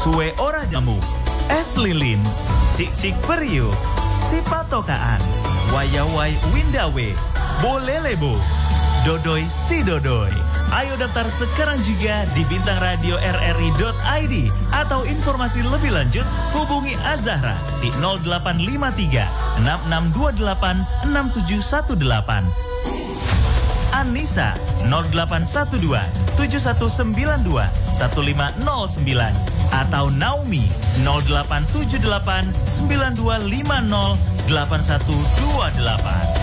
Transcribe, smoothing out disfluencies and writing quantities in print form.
Suwe ora jamu, es lilin, cik-cik periuk, si patokaan, wayawai windawe, bolelebo, dodoi si dodoi. Ayo daftar sekarang juga di bintangradio.rri.id atau informasi lebih lanjut hubungi Azahra di 0853 6628 6718. Anissa 0812 7192 1509 atau Naomi 0878 9250 8128.